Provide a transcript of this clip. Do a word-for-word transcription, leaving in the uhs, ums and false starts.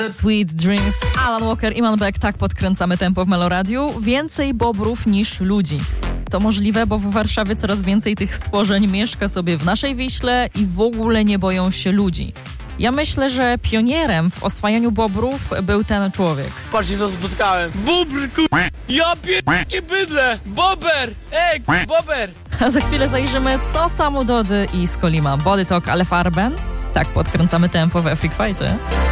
Sweet Dreams, Alan Walker, Iman Beck, tak podkręcamy tempo w Meloradiu. Więcej bobrów niż ludzi. To możliwe, bo w Warszawie coraz więcej tych stworzeń mieszka sobie w naszej Wiśle i w ogóle nie boją się ludzi. Ja myślę, że pionierem w oswajaniu bobrów był ten człowiek. Patrzcie, co spotkałem. Bóbr, ku... Ja pierdolę bydlę! Bober! Ej, ku... bober! A za chwilę zajrzymy, co tam u Dody i Skolima. Body Talk, ale farben? Tak podkręcamy tempo we Freak Fightie.